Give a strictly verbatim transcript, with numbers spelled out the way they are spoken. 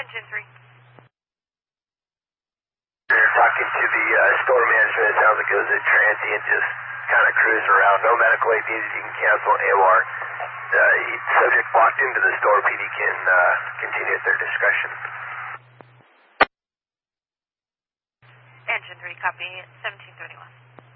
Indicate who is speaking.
Speaker 1: Engine three.
Speaker 2: Talking to the uh, store management, it sounds like it was a transient, just kind of cruising around. No medical aid needed, you can cancel A O R. Uh, subject walked into the store, P D can uh, continue at their discretion.
Speaker 1: Engine three, copy, seventeen thirty-one.